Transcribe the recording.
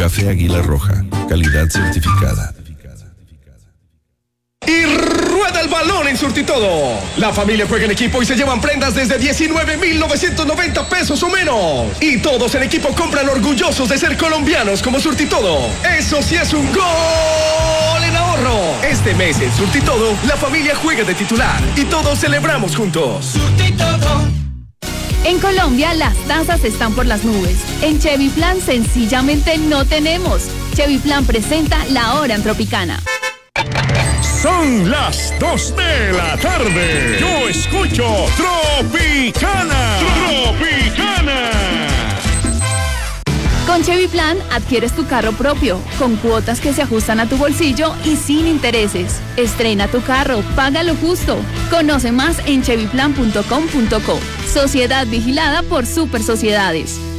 Café Águila Roja, calidad certificada. Y rueda el balón en Surtitodo. La familia juega en equipo y se llevan prendas desde 19,990 pesos o menos. Y todos en equipo compran orgullosos de ser colombianos como Surtitodo. Eso sí es un gol en ahorro. Este mes en Surtitodo, la familia juega de titular y todos celebramos juntos. Surtitodo. En Colombia las tasas están por las nubes. En Chevy Plan sencillamente no tenemos. Chevy Plan presenta La Hora en Tropicana. Son las 2 de la tarde. Yo escucho Tropicana. Tropicana. Con Chevy Plan adquieres tu carro propio, con cuotas que se ajustan a tu bolsillo y sin intereses. Estrena tu carro, págalo justo. Conoce más en chevyplan.com.co. Sociedad vigilada por Super Sociedades.